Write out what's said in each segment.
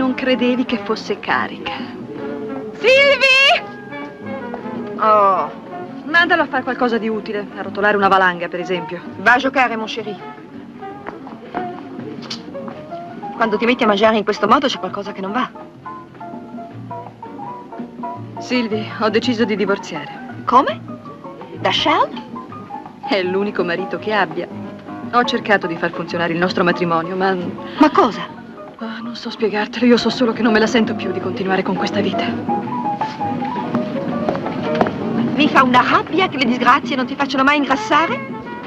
non credevi che fosse carica. Silvi! Oh, mandalo a fare qualcosa di utile, a rotolare una valanga, per esempio. Va a giocare, mon chéri. Quando ti metti a mangiare in questo modo c'è qualcosa che non va. Silvi, ho deciso di divorziare. Come? Da Charles? È l'unico marito che abbia. Ho cercato di far funzionare il nostro matrimonio, ma... Ma cosa? Oh, non so spiegartelo, io so solo che non me la sento più di continuare con questa vita. Mi fa una rabbia che le disgrazie non ti facciano mai ingrassare?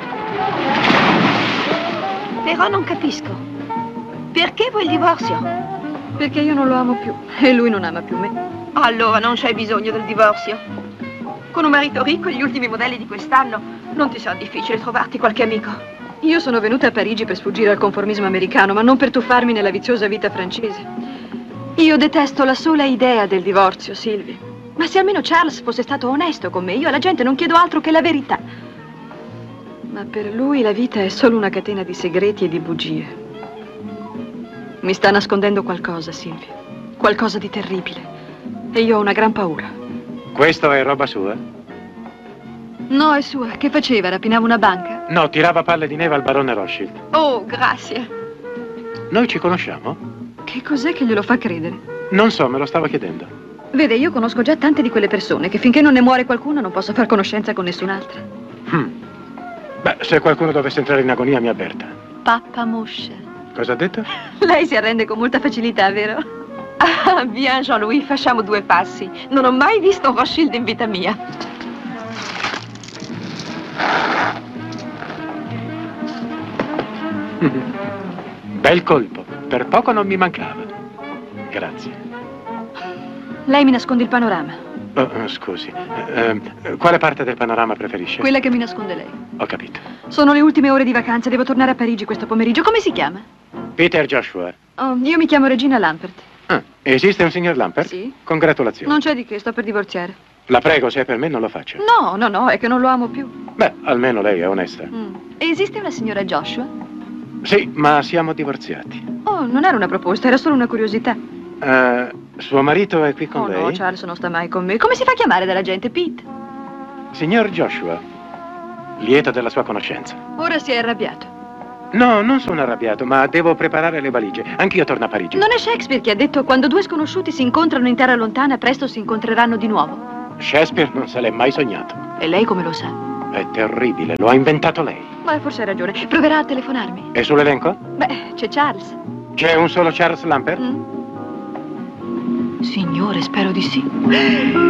Però non capisco. Perché vuoi il divorzio? Perché io non lo amo più e lui non ama più me. Allora non c'hai bisogno del divorzio. Con un marito ricco e gli ultimi modelli di quest'anno non ti sarà difficile trovarti qualche amico. Io sono venuta a Parigi per sfuggire al conformismo americano, ma non per tuffarmi nella viziosa vita francese. Io detesto la sola idea del divorzio, Silvi. Ma se almeno Charles fosse stato onesto con me, io alla gente non chiedo altro che la verità. Ma per lui la vita è solo una catena di segreti e di bugie. Mi sta nascondendo qualcosa, Silvi. Qualcosa di terribile. E io ho una gran paura. Questo è roba sua? No, è sua. Che faceva? Rapinava una banca? No, tirava palle di neve al barone Rothschild. Oh, grazie. Noi ci conosciamo? Che cos'è che glielo fa credere? Non so, me lo stavo chiedendo. Vede, io conosco già tante di quelle persone che finché non ne muore qualcuno non posso far conoscenza con nessun'altra. Beh, se qualcuno dovesse entrare in agonia mi avverta. Pappa moscia. Cosa ha detto? Lei si arrende con molta facilità, vero? Ah, bien Jean-Louis, facciamo due passi. Non ho mai visto un Rothschild in vita mia. Bel colpo. Per poco non mi mancava. Grazie. Lei mi nasconde il panorama. Scusi. Quale parte del panorama preferisce? Quella che mi nasconde lei. Ho capito. Sono le ultime ore di vacanza, devo tornare a Parigi questo pomeriggio. Come si chiama? Peter Joshua. Oh, io mi chiamo Regina Lampert. Ah, esiste un signor Lampert? Sì. Congratulazioni. Non c'è di che, sto per divorziare. La prego, se è per me non lo faccia. No, è che non lo amo più. Beh, almeno lei è onesta. E esiste una signora Joshua? Sì, ma siamo divorziati. Oh, non era una proposta, era solo una curiosità. Suo marito è qui con lei? No, Charles non sta mai con me. Come si fa a chiamare dalla gente? Pete? Signor Joshua, lieto della sua conoscenza. Ora si è arrabbiato. No, non sono arrabbiato, ma devo preparare le valigie. Anch'io torno a Parigi. Non è Shakespeare che ha detto quando due sconosciuti si incontrano in terra lontana, presto si incontreranno di nuovo? Shakespeare non se l'è mai sognato. E lei come lo sa? È terribile, lo ha inventato lei. Beh, forse hai ragione. Proverà a telefonarmi. È sull'elenco? Beh, c'è Charles. C'è un solo Charles Lampert? Signore, spero di sì.